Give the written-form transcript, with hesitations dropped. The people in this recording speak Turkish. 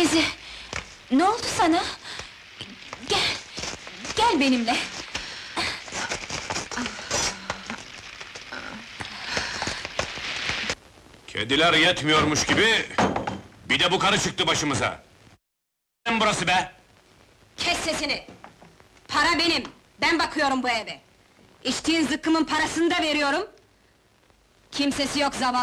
Remzi, ne oldu sana? Gel benimle! Kediler yetmiyormuş gibi, bir de bu karı çıktı başımıza! Burası be! Kes sesini! Para benim, ben bakıyorum bu eve! İçtiğin zıkkımın parasını da veriyorum! Kimsesi yok zavallı!